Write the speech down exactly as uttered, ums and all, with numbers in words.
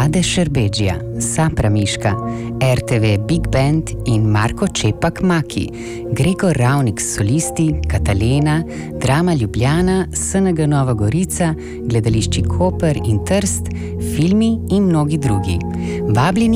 Rade Šerbedžija, Sapra Miška, er te ve Big Band in Marko Čepak Maki, Gregor Ravnik solisti, Katalena, Drama Ljubljana, es en ge Nova Gorica, Gledališči Koper in Trst, filmi in mnogi drugi. Vabljeni